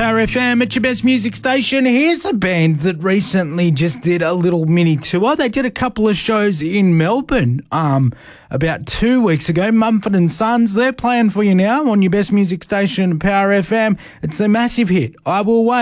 Power FM, it's your best music station. Here's a band that recently just did a little mini tour. They did a couple of shows in Melbourne about 2 weeks ago. Mumford & Sons, they're playing for you now on your best music station, Power FM. It's their massive hit, I Will Wait.